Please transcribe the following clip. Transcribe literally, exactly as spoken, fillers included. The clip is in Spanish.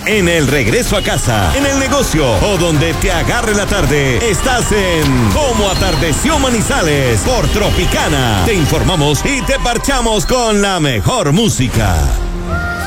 En el regreso a casa, en el negocio o donde te agarre la tarde, estás en Cómo Atardeció Manizales por Tropicana. Te informamos y te parchamos con la mejor música.